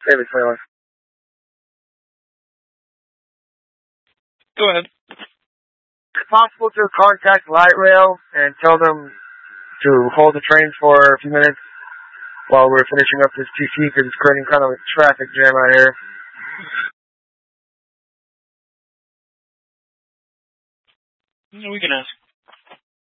David 21. Go ahead. Is it possible to contact light rail and tell them to hold the train for a few minutes while we're finishing up this TC because it's creating kind of a traffic jam out here? We can ask.